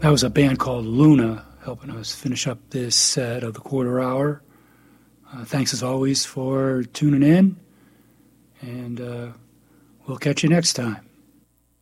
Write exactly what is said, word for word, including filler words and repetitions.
That was a band called Luna helping us finish up this set of the quarter hour. Uh, thanks as always for tuning in, and uh, we'll catch you next time.